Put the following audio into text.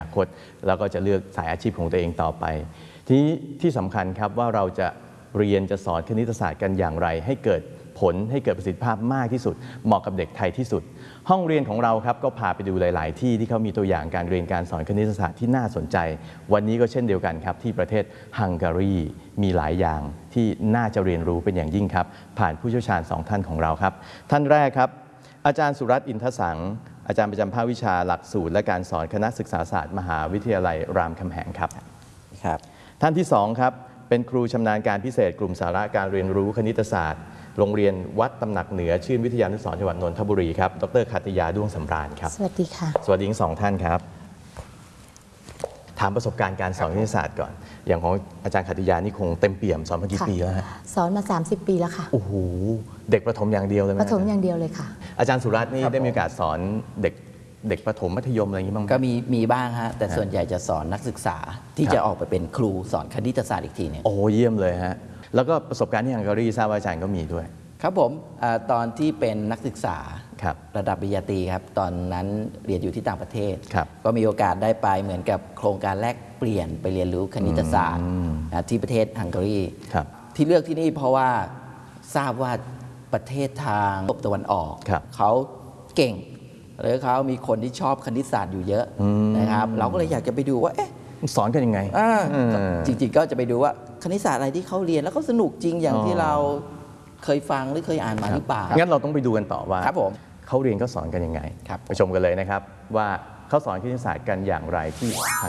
คตแล้วก็จะเลือกสายอาชีพของตัวเองต่อไปทีนี้ที่สำคัญครับว่าเราจะเรียนจะสอนคณิตศาสตร์กันอย่างไรให้เกิดผลให้เกิดประสิทธิภาพมากที่สุดเหมาะกับเด็กไทยที่สุดห้องเรียนของเราครับก็พาไปดูหลาย ๆ ที่ที่เขามีตัวอย่างการเรียนการสอนคณิตศาสตร์ที่น่าสนใจวันนี้ก็เช่นเดียวกันครับที่ประเทศฮังการีมีหลายอย่างที่น่าจะเรียนรู้เป็นอย่างยิ่งครับผ่านผู้เชี่ยวชาญ2ท่านของเราครับท่านแรกครับอาจารย์สุรัตน์อินทสังอาจารย์ประจำภาควิชาหลักสูตรและการสอนคณะศึกษาศาสตร์มหาวิทยาลัยรามคำแหงครับท่านที่2ครับเป็นครูชำนาญการพิเศษกลุ่มสาระการเรียนรู้คณิตศาสตร์โรงเรียนวัดตำหนักเหนือชื่นวิทยานุสรณ์จังหวัดนนทบุรีครับดร.ขัตติยาด้วงสำราญครับสวัสดีค่ะสวัสดีทั้ง2ท่านครับถามประสบการณ์การสอนคณิตศาสตร์ก่อนอย่างของอาจารย์ขัตติยานี่คงเต็มเปี่ยมสอนมากี่ปีแล้วฮะสอนมา30 ปีแล้วค่ะโอ้โหเด็กประถมอย่างเดียวเลยไหมประถมอย่างเดียวเลยค่ะอาจารย์สุรัตน์นี่ได้มีโอกาสสอนเด็กประถมมัธยมอะไรอย่างนี้บ้างก็มีบ้างฮะแต่ส่วนใหญ่จะสอนนักศึกษาที่จะออกไปเป็นครูสอนคณิตศาสตร์อีกทีเนี่ยโอ้เยี่ยมเลยฮะแล้วก็ประสบการณ์ที่ฮังการีทราบว่าอาจารย์ก็มีด้วยครับผมตอนที่เป็นนักศึกษาระดับปริญญาตรีครับตอนนั้นเรียนอยู่ที่ต่างประเทศก็มีโอกาสได้ไปเหมือนกับโครงการแลกเปลี่ยนไปเรียนรู้คณิตศาสตร์ที่ประเทศฮังการีที่เลือกที่นี่เพราะว่าทราบว่าประเทศทางตะวันออกเขาเก่งหรือเขามีคนที่ชอบคณิตศาสตร์อยู่เยอะนะครับเราก็เลยอยากจะไปดูว่าสอนกันยังไงจริงๆก็จะไปดูว่าคณิตศาสตร์อะไรที่เขาเรียนแล้วก็สนุกจริงอย่างที่เราเคยฟังหรือเคยอ่านมาหรือเปล่างั้นเราต้องไปดูกันต่อว่าครับผมเขาเรียนเขาสอนกันยังไงไปชมกันเลยนะครับว่าเขาสอนคณิตศาสตร์กันอย่างไรที่